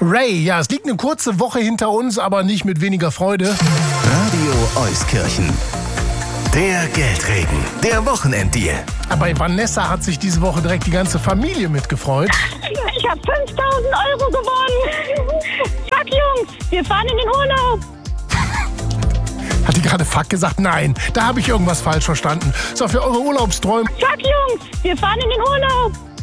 Ray, ja, es liegt eine kurze Woche hinter uns, aber nicht mit weniger Freude. Radio Euskirchen. Der Geldregen, der Wochenenddeal. Aber bei Vanessa hat sich diese Woche direkt die ganze Familie mitgefreut. Ich habe 5.000 Euro gewonnen. Fuck, Jungs, wir fahren in den Urlaub. Hat die gerade Fuck gesagt? Nein, da habe ich irgendwas falsch verstanden. So, für eure Urlaubsträume. Fuck, Jungs, wir fahren in den Urlaub.